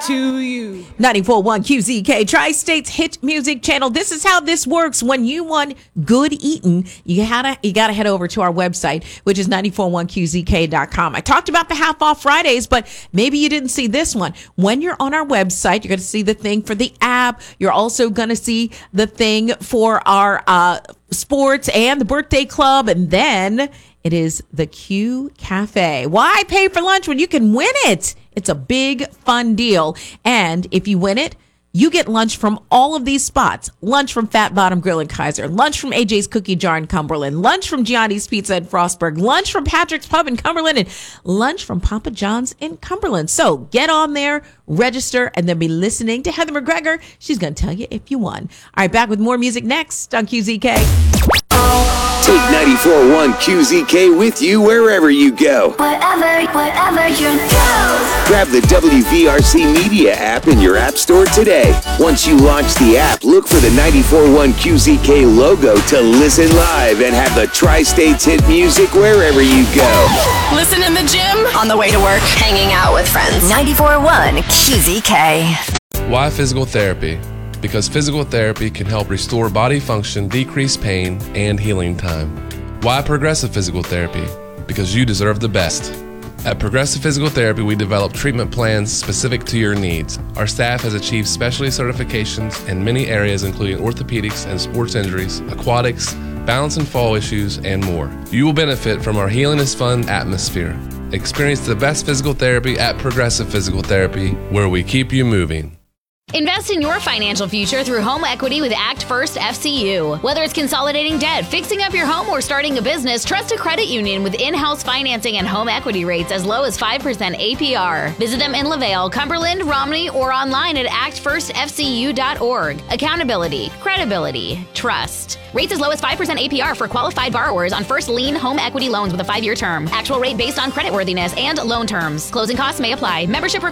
to you. 94.1 QZK, Tri-State's hit music channel. This is how this works. When you want good eating, you gotta head over to our website, which is 941qzk.com. I talked about the half off Fridays, but maybe you didn't see this one. When you're on our website, you're going to see the thing for the app. You're also going to see the thing for our sports and the birthday club. And then it is the Q Cafe. Why pay for lunch when you can win it? It's a big, fun deal. And if you win it, you get lunch from all of these spots. Lunch from Fat Bottom Grill in Kaiser. Lunch from AJ's Cookie Jar in Cumberland. Lunch from Gianni's Pizza in Frostburg. Lunch from Patrick's Pub in Cumberland. And lunch from Papa John's in Cumberland. So get on there, register, and then be listening to Heather McGregor. She's going to tell you if you won. All right, back with more music next on QZK. Take 94.1 QZK with you wherever you go. Wherever you go. Grab the WVRC Media app in your app store today. Once you launch the app, look for the 94.1 QZK logo to listen live and have the Tri-State's hit music wherever you go. Listen in the gym, on the way to work, hanging out with friends. 94.1 QZK. Why physical therapy? Because physical therapy can help restore body function, decrease pain, and healing time. Why progressive physical therapy? Because you deserve the best. At Progressive Physical Therapy, we develop treatment plans specific to your needs. Our staff has achieved specialty certifications in many areas, including orthopedics and sports injuries, aquatics, balance and fall issues, and more. You will benefit from our Healing is Fun atmosphere. Experience the best physical therapy at Progressive Physical Therapy, where we keep you moving. Invest in your financial future through home equity with Act First FCU. Whether it's consolidating debt, fixing up your home, or starting a business, trust a credit union with in-house financing and home equity rates as low as 5% APR. Visit them in LaVale, Cumberland, Romney, or online at actfirstfcu.org. Accountability, credibility, trust. Rates as low as 5% APR for qualified borrowers on first lien home equity loans with a 5-year term. Actual rate based on creditworthiness and loan terms. Closing costs may apply. Membership